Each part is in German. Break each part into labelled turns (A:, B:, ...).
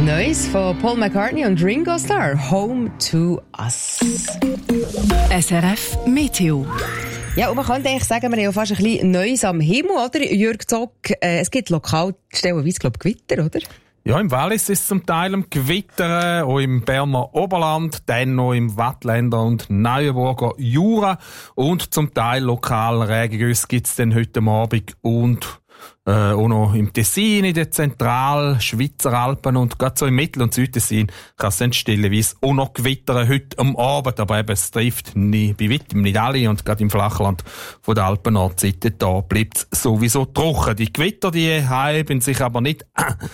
A: Neues von Paul McCartney und Ringo Starr, Home to Us.
B: SRF Meteo.
A: Ja, und man könnte eigentlich sagen, wir haben ja fast ein bisschen Neues am Himmel, oder? Jürg Zock, es gibt lokal stellenweise, glaube ich, Gewitter, oder?
C: Ja, im Wallis ist es zum Teil am Gewittern, auch im Berner Oberland, dann noch im Wattländer und Neuenburger Jura und zum Teil lokal Regengüsse gibt es dann heute Abend und auch noch im Tessin, in den Zentralschweizer Alpen und gerade so im Mittel- und Südtessin kann es dann stellenweise auch noch gewittern heute am Abend, aber eben, es trifft bei weitem nicht alle und gerade im Flachland von der Alpen-Nordseite, da bleibt es sowieso trocken. Die Gewitter, die heben sich aber nicht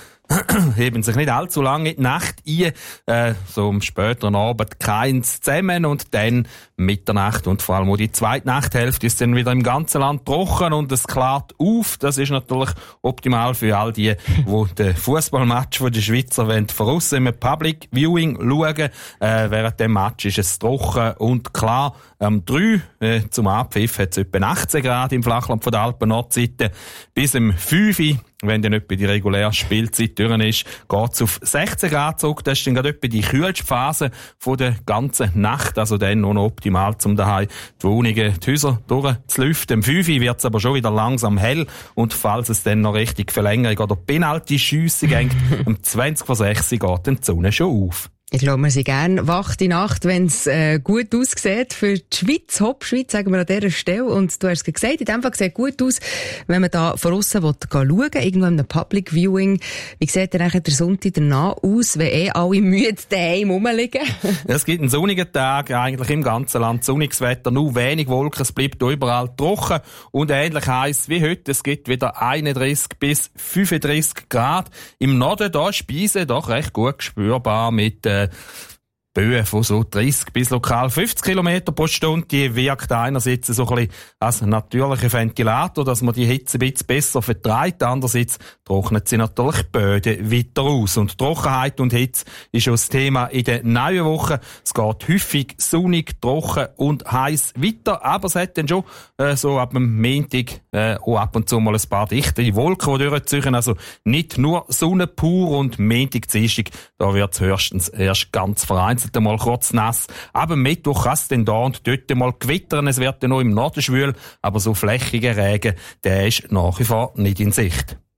C: allzu lange in die Nacht ein, so am späteren Abend keins zusammen und dann Mitternacht und vor allem auch die zweite Nachthälfte ist dann wieder im ganzen Land trocken und es klart auf. Das ist natürlich optimal für all die den Fußballmatch von den Schweizer voraus im Public Viewing schauen. Während dem Match ist es trocken und klar. Am 3 zum Abpfiff hat es etwa 18 Grad im Flachland von der Alpen-Nordseite. Bis am 5, wenn dann etwa die reguläre Spielzeit durch ist, geht es auf 16 Grad zurück. Das ist dann gerade etwa die kühlste Phase von der ganzen Nacht. Also dann noch optimal, um daheim die Wohnungen, die Häuser durchzulüften. Am 5 wird es aber schon wieder langsam hell. Und falls es dann noch richtig Verlängerung oder Penalty-Schüsse geht, um 20 vor 6 geht dann die Sonne schon auf.
A: Ich glaube, wir sind gerne wach die Nacht, wenn es gut aussieht. Für die Schweiz, Hauptschweiz, sagen wir an dieser Stelle. Und du hast es gesagt, in dem Fall sieht gut aus, wenn man da von aussen schauen will, irgendwo in einem Public Viewing. Wie sieht dann der Sonntag danach aus, wenn alle müde daheim rumliegen?
C: Es gibt einen sonnigen Tag, eigentlich im ganzen Land sonniges Wetter, nur wenig Wolken, es bleibt überall trocken und ähnlich heiß wie heute. Es gibt wieder 31 bis 35 Grad. Im Norden, da Speisen doch recht gut spürbar mit Böen von so 30 bis lokal 50 Kilometer pro Stunde. Die wirkt einerseits so ein bisschen als natürlicher Ventilator, dass man die Hitze ein bisschen besser vertreibt. Andererseits trocknet sie natürlich Böden weiter aus. Und Trockenheit und Hitze ist auch das Thema in der neuen Woche. Es geht häufig sonnig, trocken und heiß weiter. Aber es hat dann schon so ab dem Montag auch ab und zu mal ein paar dichte Wolken, die durchziehen. Also nicht nur Sonne pur und Montag, Dienstag, da wird es höchstens erst ganz vereinzelt mal kurz nass. Aber am Mittwoch kann es dann da und dort mal gewittern. Es wird dann noch im Norden schwül, aber so flächiger Regen, der ist nach wie vor nicht in Sicht.